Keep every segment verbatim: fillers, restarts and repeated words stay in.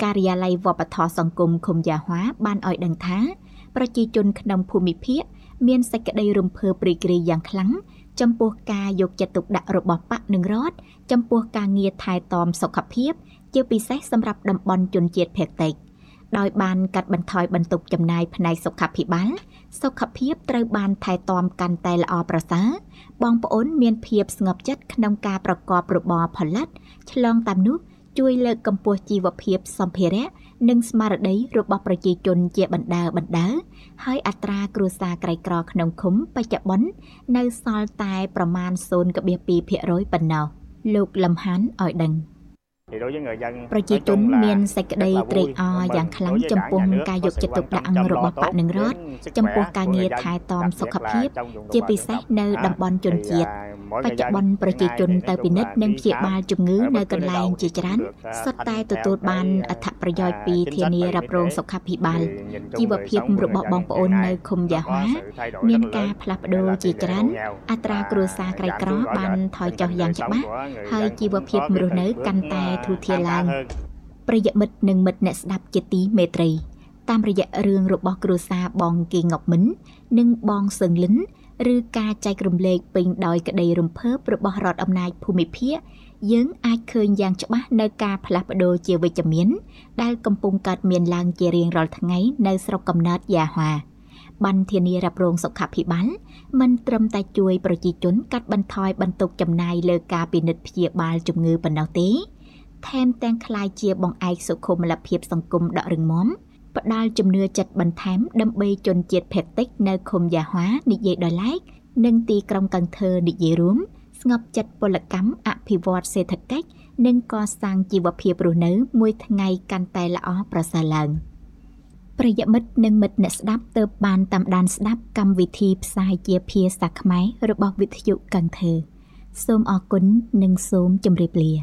ការិយាល័យវប្បធម៌សង្គមឃុំយ៉ាហួរបានឲ្យដឹងថាប្រជាជនក្នុងភូមិភាគមានសេចក្តីរំភើបរីករាយយ៉ាងខ្លាំងចំពោះការយកចិត្តទុកដាក់របស់បកនិងរដ្ឋចំពោះការងារថែទាំសុខភាពជាពិសេសសម្រាប់តំបន់ជនជាតិភាគតិចដោយបានកាត់បន្ថយបន្ទុកចំណាយផ្នែកសុខាភិបាលសុខភាពត្រូវបានថែទាំកាន់តែល្អប្រសើរបងប្អូនមានភាពស្ងប់ចិត្តក្នុងការប្រកបរបរផលិតឆ្លងតាមនោះជួយលើកកម្ពស់ជីវភាពសម្ភារៈនិងស្មារតីរបស់ប្រជាជនជាបណ្ដើរបណ្ដើរហើយអត្រាគ្រួសារក្រីក្រក្នុងឃុំបច្ចុប្បន្ននៅសល់តែប្រមាណ ศูนย์ ពីរ ភាគរយ ប៉ុណ្ណោះលោកលំហាន់ឲ្យដឹងប្រជាជនមានសេចក្តីត្រេកអរយ៉ាងខ្លាំងចំពោះការយកចិត្តទុកដាក់របស់បកនិងរដ្ឋចំពោះការងារថែទាំសុខភាពជាពិសេសនៅតំបន់ជនជាតិបច្ចុប្បន្នប្រជាជនទៅពិនិត្យនិងព្យាបាលជំងឺនៅកន្លែងជាច្រើនសុទ្ធតែទទួលបានអត្ថប្រយោជន៍ពីធានារ៉ាប់រងសុខាភិបាលជីវភាពរបស់បងប្អូននៅឃុំយ៉ាហួរមានការផ្លាស់ប្ដូរជាច្រើនអត្រាគ្រួសារក្រីក្របានថយចុះយ៉ាងច្បាស់ហើយជីវភាពរស់នៅកាន់តែធូរធារឡើងប្រិយមិត្តនិងមិត្តអ្នកស្ដាប់ជាទីមេត្រីតាមរយៈរឿងរបស់គ្រួសារបងគីងប់មិននិងបងសឹងលិនឬការចែករំលែកពេញដោយក្តីរំភើបរបស់រដ្ឋអំណាចភូមិភាគយើងអាចឃើញយ៉ាងច្បាស់នៅការផ្លាស់ប្ដូរជាវិជ្ជមានដែលកំពុងកើតមានឡើងជារៀងរាល់ថ្ងៃនៅស្រុកកំណើតយ៉ាហួរបានធានារ៉ាប់រងសុខាភិបាលមិនត្រឹមតែជួយប្រជាជនកាត់បន្ថយបន្ទុកចំណាយលើការពិនិត្យព្យាបាលជំងឺប៉ុណ្ណោះទេថែមទាំងក្លាយជាបង្អែកសុខុមាលភាពសង្គមដករឹងមាំផ្ដល់ជំនឿចិត្តបន្ថែមដើម្បីជនជាតិភាគតិចនៅឃុំយ៉ាហួរនិយាយដោយឡែកនិងទីក្រុងកន្ធើនិយាយរួមស្ងប់ចិត្តពលកម្មអភិវឌ្ឍសេដ្ឋកិច្ចនិងកសាងជីវភាពរស់នៅមួយថ្ងៃកាន់តែល្អប្រសើរឡើងប្រិយមិត្តនិងមិត្តអ្នកស្ដាប់ទើបបានតាមដានស្ដាប់កម្មវិធីផ្សាយជាភាសាខ្មែររបស់វិទ្យុកន្ធើសូមអរគុណនិងសូមជម្រាបលា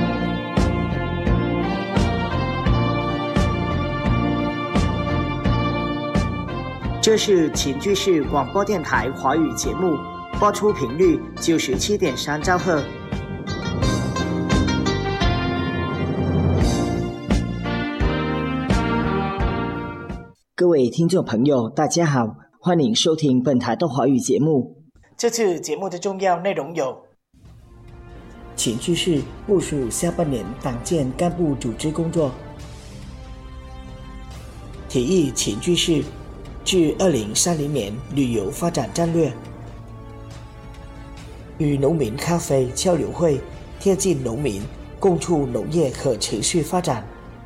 这是秦句市广播电台华语节目，播出频率九十七点三兆赫。各位听众朋友，大家好，欢迎收听本台的华语节目。这次节目的重要内容有：秦句市部署下半年党建干部组织工作，提议秦句市至二零三零年旅游发展战略，与农民咖啡交流会贴近农民，共促农业可持续发展。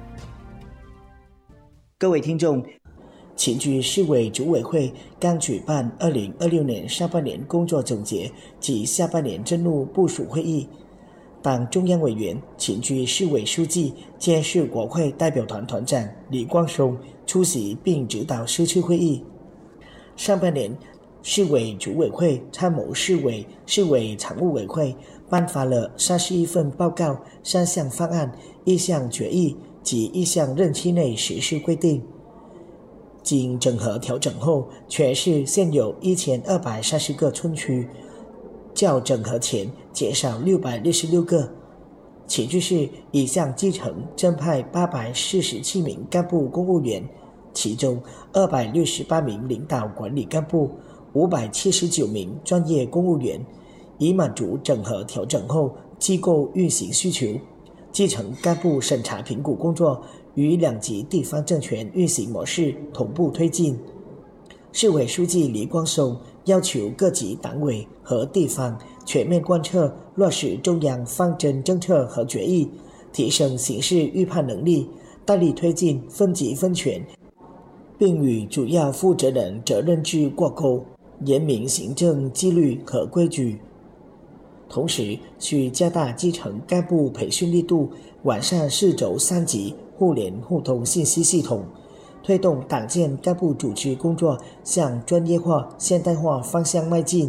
各位听众，秦句市委主委会刚举办二零二六年上半年工作总结及下半年政务部署会议，党中央委员、秦句市委书记兼市国会代表团团长李光松出席并指导市区会议。上半年，市委主委会参谋市委、市委常务委会颁发了三十一份报告、三项方案、一项决议及一项任期内实施规定。经整合调整后，全市现有一千二百三十个村区，较整合前减少六百六十六个。秦句市已向基层增派八百四十七名干部公务员，其中二百六十八名领导管理干部，五百七十九名专业公务员，以满足整合调整后机构运行需求。基层干部审查评估工作与两级地方政权运行模式同步推进。市委书记李光松要求各级党委和地方全面贯彻落实中央方针政策和决议，提升形势预判能力，大力推进分级分权，并与主要负责人责任制挂钩，严明行政纪律和规矩。同时，需加大基层干部培训力度，完善市轴三级互联互通信息系统，推动党建干部组织工作向专业化、现代化方向迈进。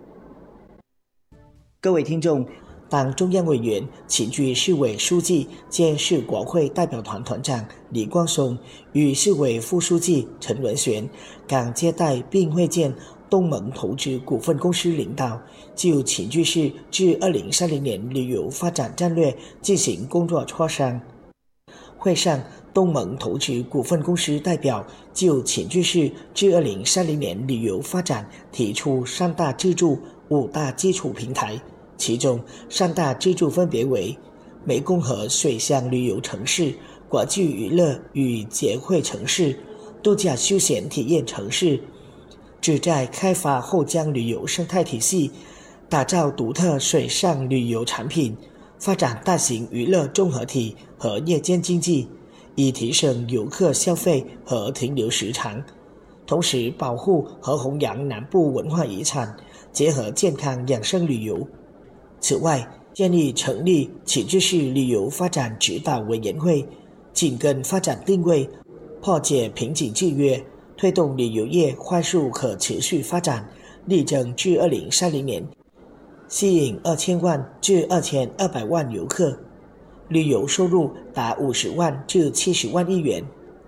各位听众，党中央委员、秦句市委书记兼市国会代表团团长李光松与市委副书记陈文璇刚接待并会见东盟投资股份公司领导，就秦句市至二零三零年旅游发展战略进行工作磋商。会上， 东盟投资股份公司代表就寝具市至二零三零年旅游发展提出三大支柱、五大基础平台，其中三大支柱分别为湄公河水乡旅游城市、国际娱乐与节会城市、度假休闲体验城市，旨在开发后江旅游生态体系，打造独特水上旅游产品，发展大型娱乐综合体和夜间经济，以提升游客消费和停留时长，同时保护和弘扬南部文化遗产，结合健康养生旅游。此外，建议成立寝具市旅游发展指导委员会，紧跟发展定位，破解瓶颈制约，推动旅游业快速可持续发展，力争至二零三零年吸引二千万至二千二百万游客，旅游收入达五十万至七十万亿元。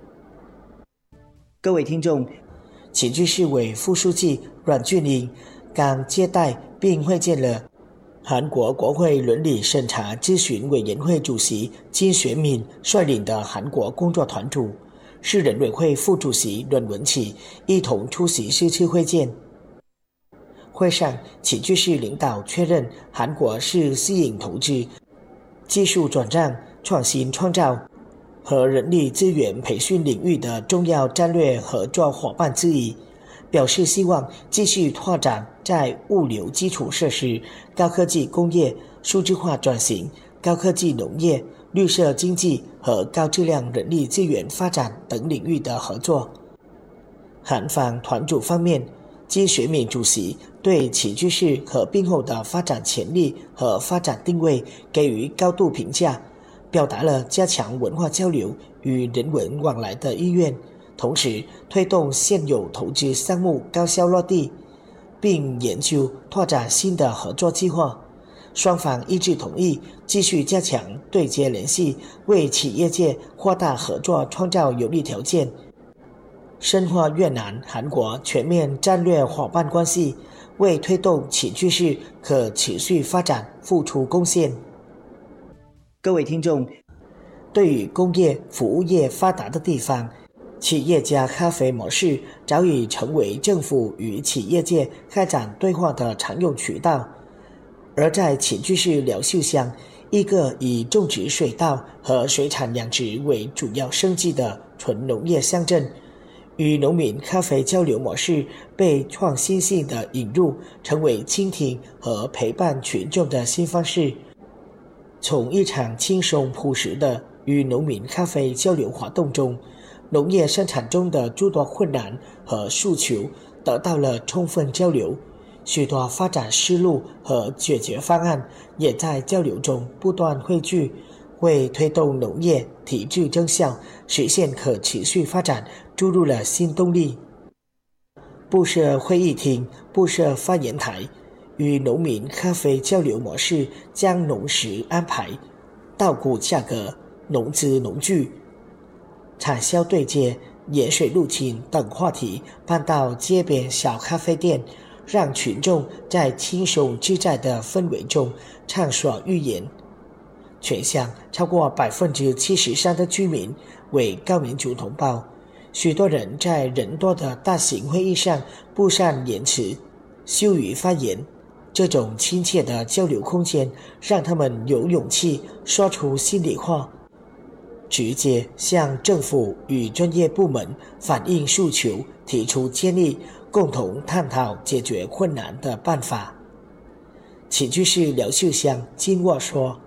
各位听众，寝具市委副书记阮俊英刚接待并会见了韩国国会伦理审查咨询委员会主席金学敏率领的韩国工作团组，市人委会副主席阮文启一同出席是次会见。会上，寝具市领导确认韩国是吸引投资、技术转让、创新创造和人力资源培训领域的重要战略合作伙伴之一，表示希望继续拓展在物流基础设施、高科技工业、数字化转型、高科技农业、绿色经济和高质量人力资源发展等领域的合作。韩方团组方面，金学敏主席对寝具市合并后的发展潜力和发展定位给予高度评价，表达了加强文化交流与人文往来的意愿，同时推动现有投资项目高效落地，并研究拓展新的合作计划。双方一致同意继续加强对接联系，为企业界扩大合作创造有利条件，深化越南、韩国全面战略伙伴关系，为推动寝具市可持续发展付出贡献。各位听众，对于工业、服务业发达的地方，企业家咖啡模式早已成为政府与企业界开展对话的常用渠道。而在寝具市廖秀乡，一个以种植水稻和水产养殖为主要生计的纯农业乡镇，与农民咖啡交流模式被创新性的引入，成为倾听和陪伴群众的新方式。从一场轻松朴实的与农民咖啡交流活动中，农业生产中的诸多困难和诉求得到了充分交流，许多发展思路和解决方案也在交流中不断汇聚，为推动农业提质增效、实现可持续发展注入了新动力。布设会议厅、布设发言台，与农民咖啡交流模式将农时安排、稻谷价格、农资农具、产销对接、盐水入侵等话题搬到街边小咖啡店，让群众在轻松自在的氛围中畅所欲言。全乡超过百分之七十三的居民为高民族同胞，许多人在人多的大型会议上不善言辞，羞于发言。这种亲切的交流空间让他们有勇气说出心里话，直接向政府与专业部门反映诉求，提出建议，共同探讨解决困难的办法。寝具市廖秀乡金沃说，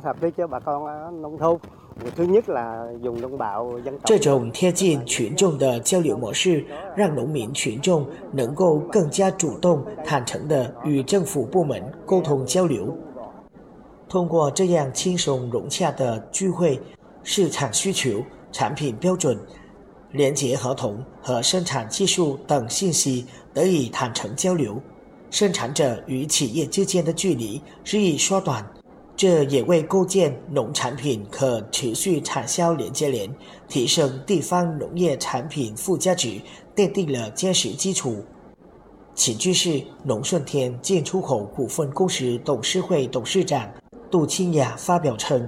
这种贴近群众的交流模式，让农民群众能够更加主动、坦诚地与政府部门沟通交流。通过这样轻松融洽的聚会，市场需求、产品标准、连结合同和生产技术等信息得以坦诚交流，生产者与企业之间的距离日益缩短。这也为构建农产品可持续产销连接链，提升地方农业产品附加值奠定了坚实基础。寝具市农顺天进出口股份公司董事会董事长杜清雅发表称，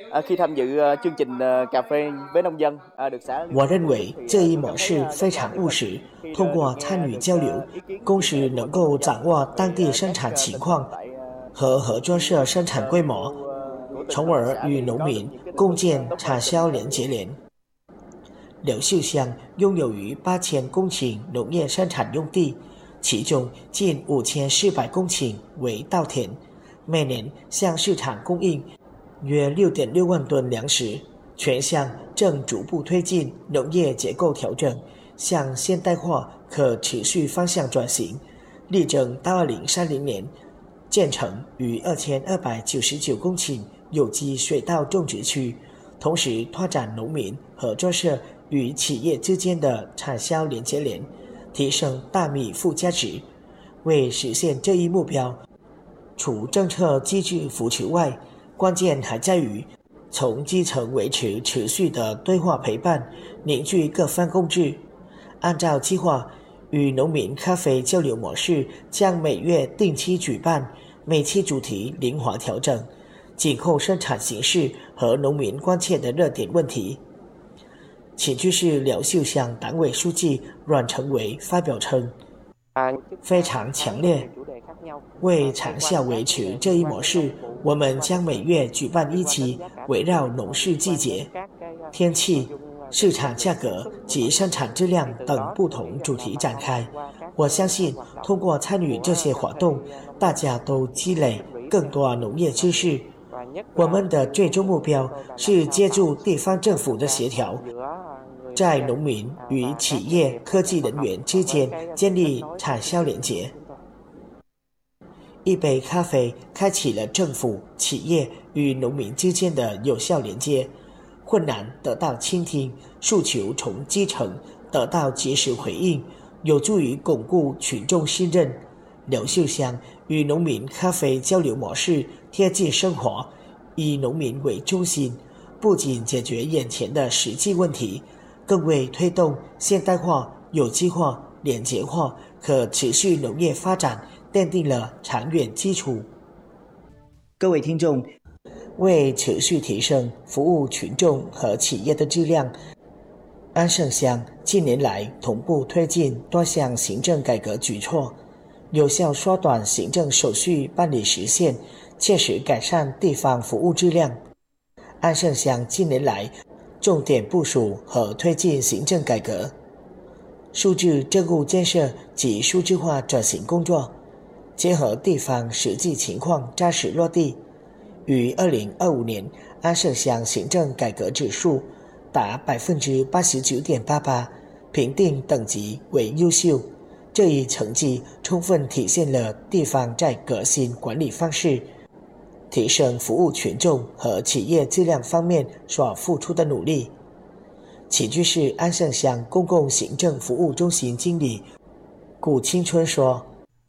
我认为这一模式非常务实，通过参与交流，公司能够掌握当地生产情况和合作社生产规模，从而与农民共建产销连接链。柳秀乡拥有逾八千公顷农业生产用地，其中近五千四百公顷为稻田，每年向市场供应约六点六万吨粮食。全乡正逐步推进农业结构调整，向现代化可持续方向转型，力争到二零三零年建成逾二千二百九十九公顷有机水稻种植区，同时拓展农民合作社与企业之间的产销连接链，提升大米附加值。为实现这一目标，除政策机制扶持外，关键还在于从基层维持持续的对话陪伴，凝聚各方共治。按照计划，与农民咖啡交流模式将每月定期举办，每期主题灵活调整，紧扣生产形势和农民关切的热点问题。请居市辽秀乡党委书记阮成维发表称，非常强烈，为长效维持这一模式，我们将每月举办一期围绕农事季节、天气、市场价格及生产质量等不同主题展开。我相信通过参与这些活动，大家都积累更多农业知识。我们的最终目标是借助地方政府的协调，在农民与企业科技人员之间建立产销连结。一杯咖啡开启了政府、企业与农民之间的有效连接，困难得到倾听，诉求从基层得到及时回应，有助于巩固群众信任。柳秀乡与农民咖啡交流模式贴近生活，以农民为中心，不仅解决眼前的实际问题，更为推动现代化、有机化、廉洁化、可持续农业发展奠定了长远基础。各位听众，为持续提升服务群众和企业的质量，安盛乡近年来同步推进多项行政改革举措，有效缩短行政手续办理时限，切实改善地方服务质量。安盛乡近年来重点部署和推进行政改革、数字政务建设及数字化转型工作，结合地方实际情况扎实落地。于二零二五年，安盛乡行政改革指数达百分之八十九点八八，评定等级为优秀。这一成绩充分体现了地方在革新管理方式、提升服务群众和企业质量方面所付出的努力。起居市安盛乡公共行政服务中心经理顾青春说：“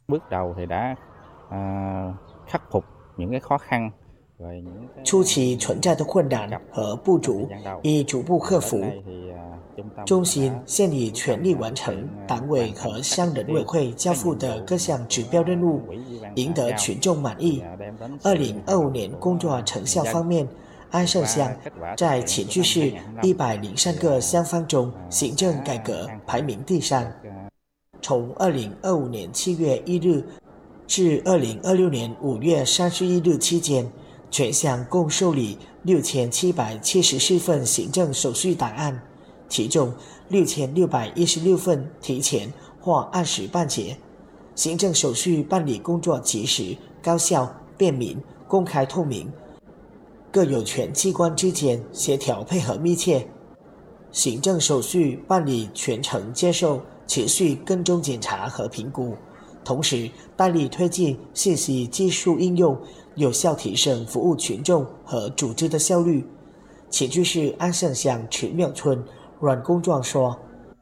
初期存在的困难和不足已逐步克服。中心现已全力完成党委和乡人委会交付的各项指标任务，赢得群众满意。二零二五年工作成效方面，安盛乡在起居市一百零三个乡坊中，行政改革排名第三。从二零二五年七月一日至二零二六年五月三十一日期间，全乡共受理六千七百七十四份行政手续档案，其中六千六百一十六份提前或按时办结。行政手续办理工作及时、高效、便民、公开透明，各有权机关之间协调配合密切。行政手续办理全程接受持续跟踪检查和评估，同时大力推进信息技术应用，有效提升服务群众和组织的效率。起居市安盛乡池庙村阮公壮说：“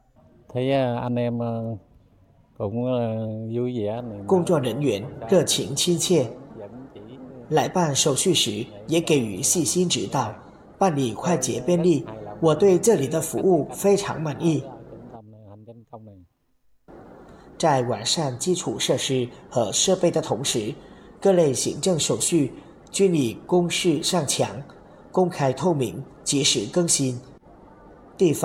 工作人员热情亲切，来办手续时也给予细心指导，办理快捷便利，我对这里的服务非常满意。”在完善基础设施和设备的同时，各类行政手续均以公示上墙， 公开透明，及时更新。地方